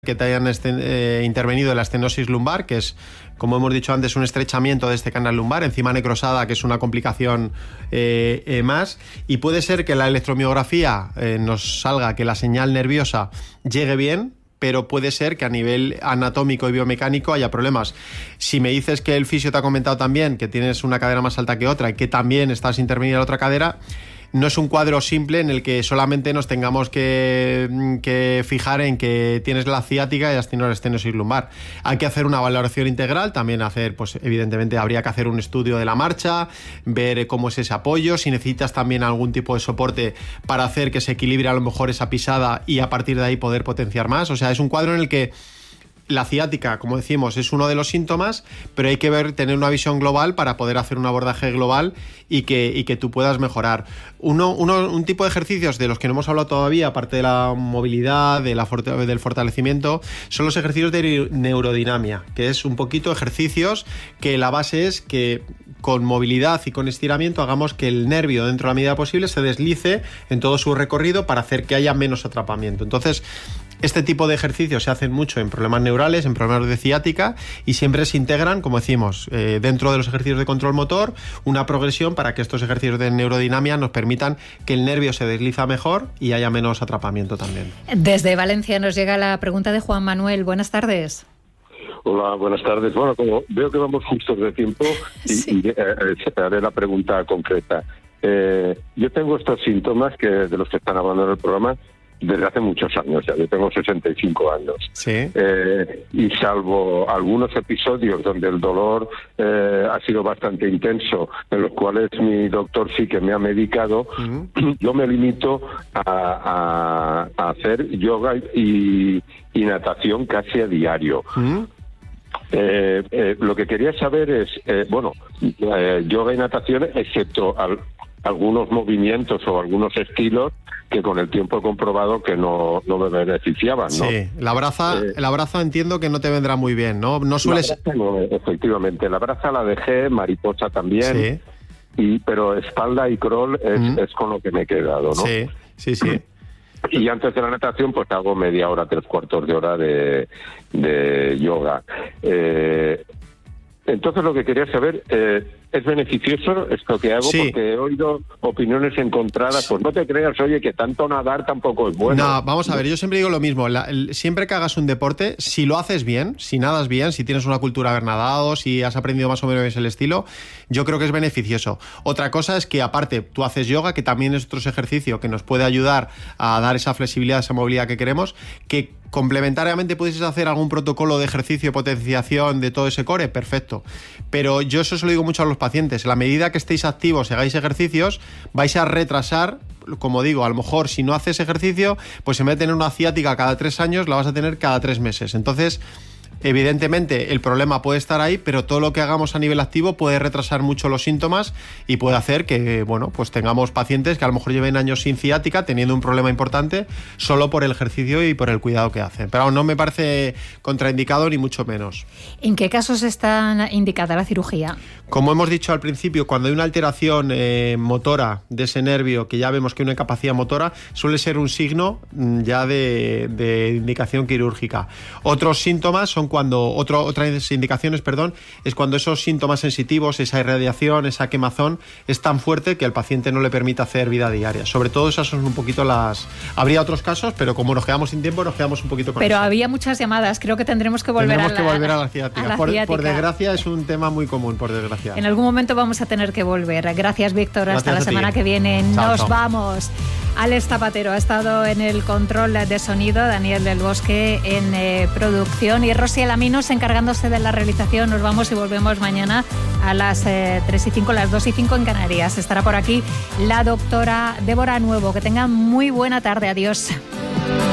que te hayan intervenido en la estenosis lumbar, que es, como hemos dicho antes, un estrechamiento de este canal lumbar, encima necrosada, que es una complicación más. Y puede ser que la electromiografía nos salga que la señal nerviosa llegue bien, pero puede ser que a nivel anatómico y biomecánico haya problemas. Si me dices que el fisio te ha comentado también que tienes una cadera más alta que otra y que también estás intervenida en la otra cadera, no es un cuadro simple en el que solamente nos tengamos que fijar en que tienes la ciática y has tenido la estenosis lumbar. Hay que hacer una valoración integral, también hacer, pues evidentemente habría que hacer un estudio de la marcha, ver cómo es ese apoyo, si necesitas también algún tipo de soporte para hacer que se equilibre a lo mejor esa pisada y a partir de ahí poder potenciar más. O sea, es un cuadro en el que la ciática, como decimos, es uno de los síntomas, pero hay que tener una visión global para poder hacer un abordaje global y que tú puedas mejorar. Un tipo de ejercicios de los que no hemos hablado todavía, aparte de la movilidad, del fortalecimiento, son los ejercicios de neurodinamia, que es un poquito ejercicios que la base es que con movilidad y con estiramiento hagamos que el nervio, dentro de la medida posible, se deslice en todo su recorrido para hacer que haya menos atrapamiento. Entonces, este tipo de ejercicios se hacen mucho en problemas neurales, en problemas de ciática, y siempre se integran, como decimos, dentro de los ejercicios de control motor, una progresión para que estos ejercicios de neurodinamia nos permitan que el nervio se desliza mejor y haya menos atrapamiento también. Desde Valencia nos llega la pregunta de Juan Manuel. Buenas tardes. Hola, buenas tardes. Bueno, como veo que vamos justos de tiempo, sí. Haré la pregunta concreta. Yo tengo estos síntomas de los que están hablando en el programa desde hace muchos años, ya yo tengo 65 años. Sí. Y salvo algunos episodios donde el dolor ha sido bastante intenso, en los cuales mi doctor sí que me ha medicado, yo me limito a hacer yoga y natación casi a diario. Lo que quería saber es, yoga y natación, excepto algunos movimientos o algunos estilos que con el tiempo he comprobado que no me beneficiaban, ¿no? Sí, la braza entiendo que no te vendrá muy bien, ¿no? No sueles... No, efectivamente, la braza la dejé, mariposa también, sí. Pero espalda y crawl es con lo que me he quedado, ¿no? Sí. Y antes de la natación, pues hago media hora, 3/4 de hora de yoga. Entonces lo que quería saber, ¿es beneficioso esto que hago? Sí. Porque he oído opiniones encontradas. Pues no te creas, oye, que tanto nadar tampoco es bueno. No, vamos a ver, yo siempre digo lo mismo. Siempre que hagas un deporte, si lo haces bien, si nadas bien, si tienes una cultura de haber nadado, si has aprendido más o menos el estilo, yo creo que es beneficioso. Otra cosa es que aparte tú haces yoga, que también es otro ejercicio que nos puede ayudar a dar esa flexibilidad, esa movilidad que queremos, que complementariamente pudieses hacer algún protocolo de ejercicio de potenciación de todo ese core, perfecto. Pero yo eso se lo digo mucho a los pacientes. En la medida que estéis activos y hagáis ejercicios, vais a retrasar, como digo, a lo mejor si no haces ejercicio, pues en vez de tener una ciática cada 3 años, la vas a tener cada 3 meses. Entonces, evidentemente el problema puede estar ahí, pero todo lo que hagamos a nivel activo puede retrasar mucho los síntomas y puede hacer que, pues tengamos pacientes que a lo mejor lleven años sin ciática, teniendo un problema importante solo por el ejercicio y por el cuidado que hacen. Pero no me parece contraindicado ni mucho menos. ¿En qué casos está indicada la cirugía? Como hemos dicho al principio, cuando hay una alteración motora de ese nervio, que ya vemos que hay una incapacidad motora, suele ser un signo ya de indicación quirúrgica. Otros síntomas son otras indicaciones, es cuando esos síntomas sensitivos, esa irradiación, esa quemazón, es tan fuerte que al paciente no le permite hacer vida diaria. Sobre todo esas son un poquito las... Habría otros casos, pero como nos quedamos sin tiempo, nos quedamos un poquito con eso. Pero había muchas llamadas, creo que tendremos que volver a la ciática. Por desgracia es un tema muy común, por desgracia. En algún momento vamos a tener que volver. Gracias, Víctor. Gracias, hasta la semana que viene. Nos vamos. Alex Zapatero ha estado en el control de sonido, Daniel del Bosque en producción y Rosy Alaminos encargándose de la realización. Nos vamos y volvemos mañana a las 3:05, las 2:05 en Canarias. Estará por aquí la doctora Débora Nuevo. Que tengan muy buena tarde. Adiós.